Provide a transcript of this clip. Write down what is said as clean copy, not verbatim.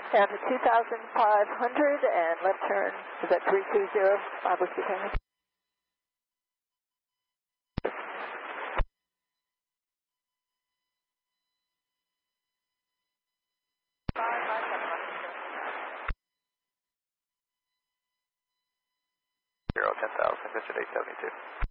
Down to 2,500 and left turn is at 320, Whiskey Tango. Zero, 10,000, just at 872.